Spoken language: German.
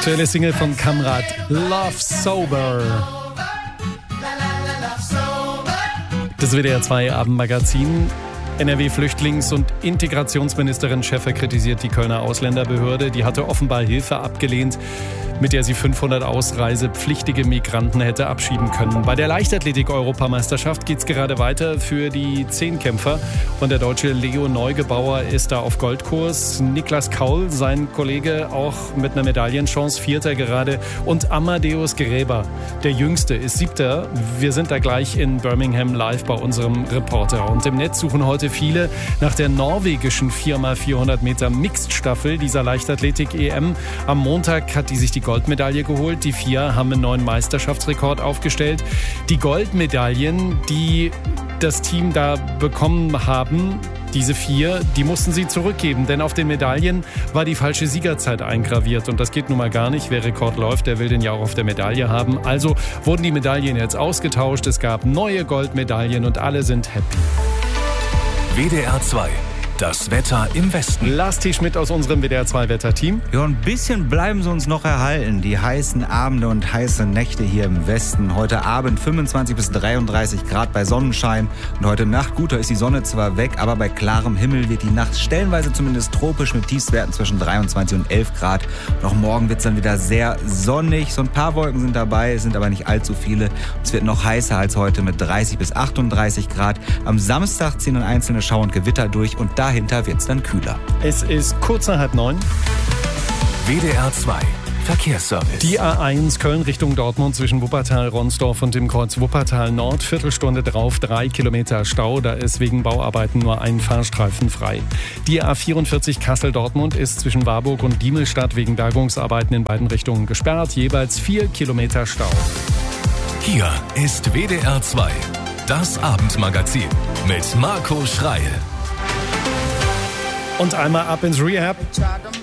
Aktuelle Single von Kamrat, Love Sober. Das WDR 2 Abendmagazin. NRW-Flüchtlings- und Integrationsministerin Schäffer kritisiert die Kölner Ausländerbehörde. Die hatte offenbar Hilfe abgelehnt, mit der sie 500 ausreisepflichtige Migranten hätte abschieben können. Bei der Leichtathletik-Europameisterschaft geht es gerade weiter für die Zehnkämpfer. Und der Deutsche Leo Neugebauer ist da auf Goldkurs. Niklas Kaul, sein Kollege, auch mit einer Medaillenchance, Vierter gerade. Und Amadeus Gräber, der Jüngste, ist Siebter. Wir sind da gleich in Birmingham live bei unserem Reporter. Und im Netz suchen heute viele nach der norwegischen 4x400 Meter Mixed-Staffel dieser Leichtathletik-EM. Am Montag hat die sich die Goldmedaille geholt. Die vier haben einen neuen Meisterschaftsrekord aufgestellt. Die Goldmedaillen, die das Team da bekommen haben, diese vier, die mussten sie zurückgeben, denn auf den Medaillen war die falsche Siegerzeit eingraviert und das geht nun mal gar nicht. Wer Rekord läuft, der will den ja auch auf der Medaille haben. Also wurden die Medaillen jetzt ausgetauscht, es gab neue Goldmedaillen und alle sind happy. WDR 2. Das Wetter im Westen. Lars T. Schmidt aus unserem WDR 2 Wetterteam. Ja, ein bisschen bleiben sie uns noch erhalten. Die heißen Abende und heiße Nächte hier im Westen. Heute Abend 25 bis 33 Grad bei Sonnenschein. Und heute Nacht, gut, da ist die Sonne zwar weg, aber bei klarem Himmel wird die Nacht stellenweise zumindest tropisch mit Tiefstwerten zwischen 23 und 11 Grad. Und auch morgen wird es dann wieder sehr sonnig. So ein paar Wolken sind dabei, es sind aber nicht allzu viele. Es wird noch heißer als heute mit 30 bis 38 Grad. Am Samstag ziehen dann einzelne Schauer und Gewitter durch und dahinter wird es dann kühler. Es ist kurz nach 8:30. WDR 2 Verkehrsservice. Die A1 Köln Richtung Dortmund zwischen Wuppertal, Ronsdorf und dem Kreuz Wuppertal Nord. Viertelstunde drauf, 3 Kilometer Stau. Da ist wegen Bauarbeiten nur ein Fahrstreifen frei. Die A44 Kassel-Dortmund ist zwischen Warburg und Diemelstadt wegen Bergungsarbeiten in beiden Richtungen gesperrt. Jeweils 4 Kilometer Stau. Hier ist WDR 2. Das Abendmagazin mit Marco Schreil. Und einmal ab ins Rehab.